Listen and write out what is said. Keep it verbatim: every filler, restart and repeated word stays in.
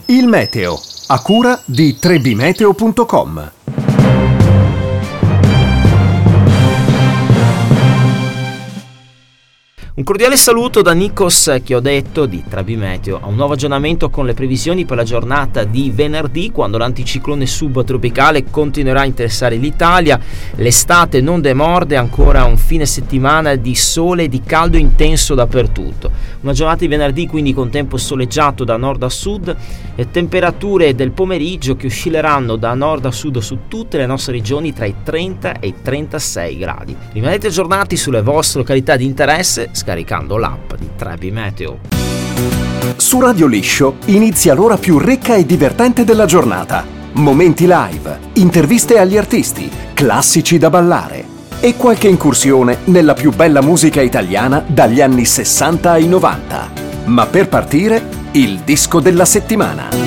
Il meteo, a cura di tre b meteo punto com. Un cordiale saluto da Nikos Chiodetto di tre b Meteo a un nuovo aggiornamento con le previsioni per la giornata di venerdì, quando l'anticiclone subtropicale continuerà a interessare l'Italia. L'estate non demorde, ancora un fine settimana di sole e di caldo intenso dappertutto. Una giornata di venerdì quindi con tempo soleggiato da nord a sud e temperature del pomeriggio che oscilleranno da nord a sud su tutte le nostre regioni tra i trenta e i trentasei gradi. Rimanete aggiornati sulle vostre località di interesse scaricando l'app di tre b Meteo. Su Radio Liscio inizia l'ora più ricca e divertente della giornata. Momenti live, interviste agli artisti, classici da ballare e qualche incursione nella più bella musica italiana dagli anni sessanta ai novanta. Ma per partire, il disco della settimana.